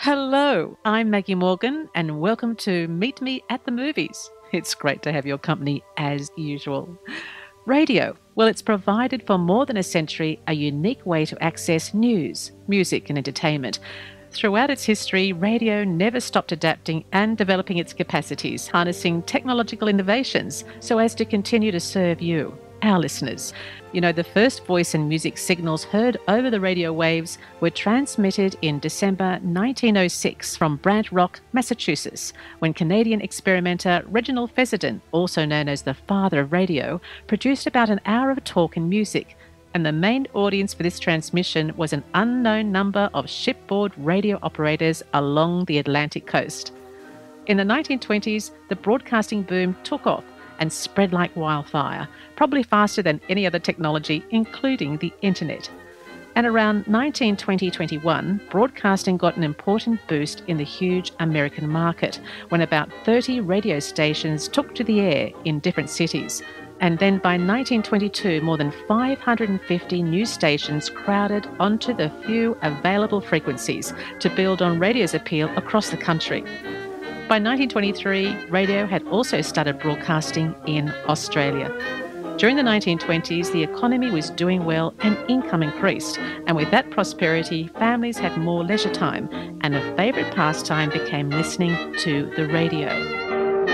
Hello, I'm Maggie Morgan, and welcome to Meet Me at the Movies. It's great to have your company as usual. Radio. Well, it's provided for more than a century a unique way to access news, music, and entertainment. Throughout its history, radio never stopped adapting and developing its capacities, harnessing technological innovations so as to continue to serve you, our listeners. You know, the first voice and music signals heard over the radio waves were transmitted in December 1906 from Brant Rock, Massachusetts, when Canadian experimenter Reginald Fessenden, also known as the father of radio, produced about an hour of talk and music. And the main audience for this transmission was an unknown number of shipboard radio operators along the Atlantic coast. In the 1920s, the broadcasting boom took off and spread like wildfire, probably faster than any other technology, including the internet. And around 1920-21, broadcasting got an important boost in the huge American market, when about 30 radio stations took to the air in different cities. And then by 1922, more than 550 news stations crowded onto the few available frequencies to build on radio's appeal across the country. By 1923, radio had also started broadcasting in Australia. During the 1920s, the economy was doing well and income increased, and with that prosperity, families had more leisure time, and a favourite pastime became listening to the radio.